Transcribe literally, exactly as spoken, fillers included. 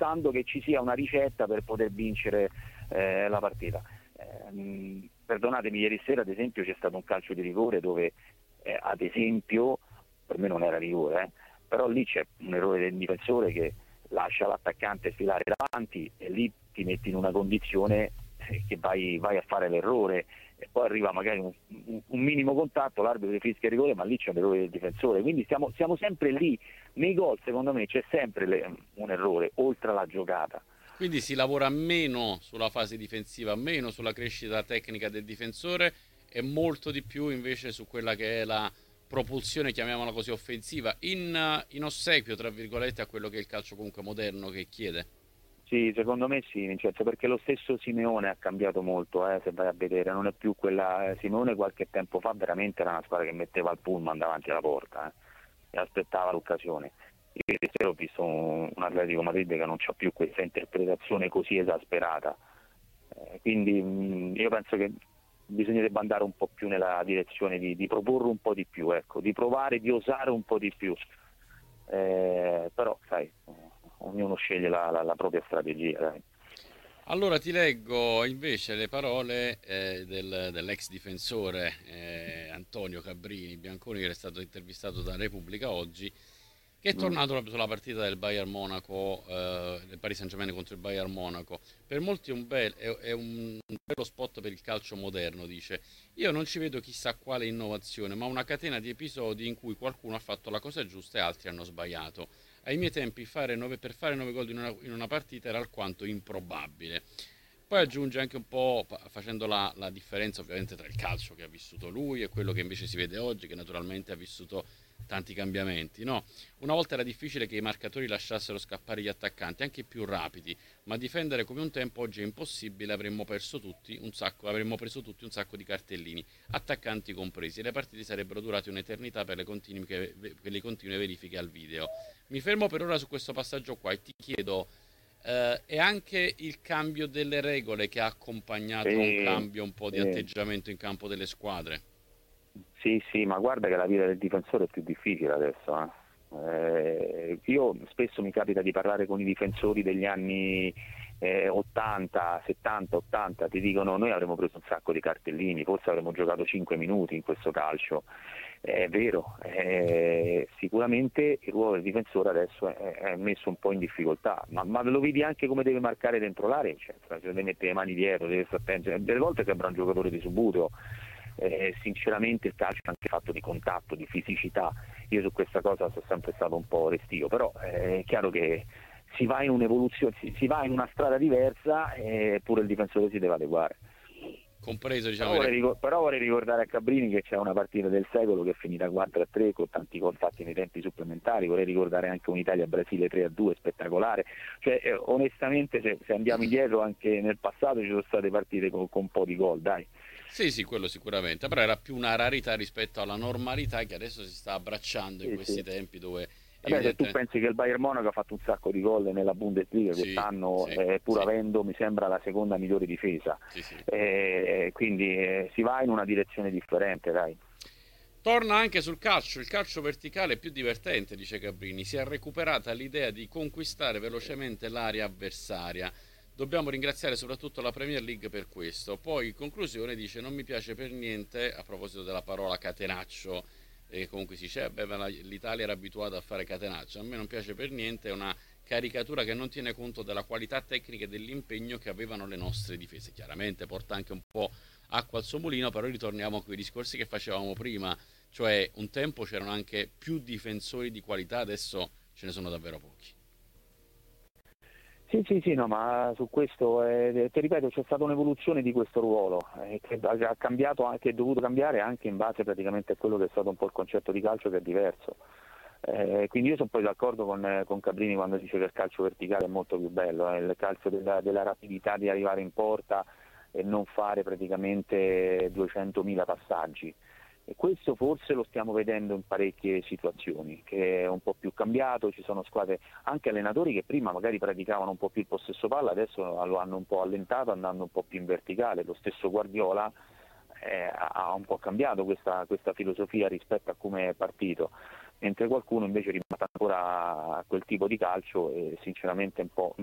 pensando che ci sia una ricetta per poter vincere eh, la partita. Eh, perdonatemi, ieri sera ad esempio c'è stato un calcio di rigore dove eh, ad esempio, per me non era rigore, eh, però lì c'è un errore del difensore che lascia l'attaccante sfilare davanti e lì ti metti in una condizione che vai, vai a fare l'errore e poi arriva magari un, un, un minimo contatto, l'arbitro fischia il rigore, ma lì c'è un errore del difensore, quindi siamo, siamo sempre lì. Nei gol secondo me c'è sempre le, un errore oltre alla giocata. Quindi si lavora meno sulla fase difensiva, meno sulla crescita tecnica del difensore e molto di più invece su quella che è la propulsione, chiamiamola così, offensiva, in, in ossequio, tra virgolette, a quello che è il calcio comunque moderno che chiede. Sì, secondo me sì, Vincenzo, perché lo stesso Simeone ha cambiato molto, eh, se vai a vedere, non è più quella. eh, Simeone qualche tempo fa veramente era una squadra che metteva il pullman davanti alla porta, eh, e aspettava l'occasione. Ieri sera ho visto un, un Atletico Madrid che non c'ha più questa interpretazione così esasperata, eh, quindi mh, io penso che bisognerebbe andare un po' più nella direzione di, di proporre un po' di più, ecco, di provare, di osare un po' di più, eh, però sai, ognuno sceglie la, la, la propria strategia, dai. Allora ti leggo invece le parole eh, del- dell'ex difensore eh, Antonio Cabrini Bianconi, che è stato intervistato da Repubblica oggi, che è Mm. tornato proprio sulla partita del Bayern Monaco, eh, del Paris Saint-Germain contro il Bayern Monaco. Per molti è un, bel, è, è un bello spot per il calcio moderno, dice. Io non ci vedo chissà quale innovazione, ma una catena di episodi in cui qualcuno ha fatto la cosa giusta e altri hanno sbagliato. Ai miei tempi fare nove, per fare nove gol in una, in una partita era alquanto improbabile. Poi aggiunge anche un po', pa- facendo la, la differenza ovviamente tra il calcio che ha vissuto lui e quello che invece si vede oggi, che naturalmente ha vissuto tanti cambiamenti, no? Una volta era difficile che i marcatori lasciassero scappare gli attaccanti, anche i più rapidi, ma difendere come un tempo oggi è impossibile, avremmo perso tutti un sacco, avremmo preso tutti un sacco di cartellini, attaccanti compresi, e le partite sarebbero durate un'eternità per le continue, per le continue verifiche al video. Mi fermo per ora su questo passaggio qua e ti chiedo, eh, è anche il cambio delle regole che ha accompagnato a un Sì, cambio un po' di sì. atteggiamento in campo delle squadre? Sì, sì, ma guarda che la vita del difensore è più difficile adesso. Eh. Eh, io spesso mi capita di parlare con i difensori degli anni eh, ottanta, settanta, ottanta, ti dicono noi avremmo preso un sacco di cartellini, forse avremmo giocato cinque minuti in questo calcio. È vero, eh, sicuramente il ruolo del difensore adesso è, è messo un po' in difficoltà, ma, ma lo vedi anche come deve marcare dentro l'area, cioè, se deve mettere le mani dietro, deve stare attento, delle volte sembra un giocatore di subbuto. Eh, sinceramente il calcio è anche fatto di contatto, di fisicità, io su questa cosa sono sempre stato un po' restio, però eh, è chiaro che si va in un'evoluzione, si, si va in una strada diversa e pure il difensore si deve adeguare. Compreso, Però diciamo, i vorrei, rec- ricor- però vorrei ricordare a Cabrini che c'è una partita del secolo che è finita quattro a tre con tanti gol fatti nei tempi supplementari, vorrei ricordare anche un'Italia-Brasile tre a due spettacolare, cioè eh, onestamente se, se andiamo indietro anche nel passato ci sono state partite con, con un po' di gol, dai. Sì, sì, quello sicuramente, però era più una rarità rispetto alla normalità che adesso si sta abbracciando in Sì, questi sì. tempi dove Vabbè, se tu evidentemente... pensi che il Bayern Monaco ha fatto un sacco di gol nella Bundesliga Sì, quest'anno, sì, eh, pur sì, avendo, mi sembra, la seconda migliore difesa, sì, sì. eh, quindi eh, si va in una direzione differente, dai. Torna anche sul calcio, il calcio verticale è più divertente, dice Cabrini, si è recuperata l'idea di conquistare velocemente l'area avversaria. Dobbiamo ringraziare soprattutto la Premier League per questo. Poi in conclusione dice non mi piace per niente, a proposito della parola catenaccio, e comunque si dice, eh, beh, ma l'Italia era abituata a fare catenaccio, a me non piace per niente, è una caricatura che non tiene conto della qualità tecnica e dell'impegno che avevano le nostre difese. Chiaramente porta anche un po' acqua al suo mulino, però ritorniamo a quei discorsi che facevamo prima, cioè un tempo c'erano anche più difensori di qualità, adesso ce ne sono davvero pochi. Sì, sì, sì, no, ma su questo, eh, ti ripeto, c'è stata un'evoluzione di questo ruolo, eh, che ha cambiato, che è dovuto cambiare anche in base praticamente a quello che è stato un po' il concetto di calcio che è diverso. Eh, quindi io sono poi d'accordo con, eh, con Cabrini quando dice che il calcio verticale è molto più bello, eh, il calcio della, della rapidità di arrivare in porta e non fare praticamente duecentomila passaggi. E questo forse lo stiamo vedendo in parecchie situazioni, che è un po' più cambiato, ci sono squadre, anche allenatori che prima magari praticavano un po' più il possesso palla, adesso lo hanno un po' allentato andando un po' più in verticale, lo stesso Guardiola eh, ha un po' cambiato questa, questa filosofia rispetto a come è partito, mentre qualcuno invece è rimasto ancora a quel tipo di calcio e sinceramente un po',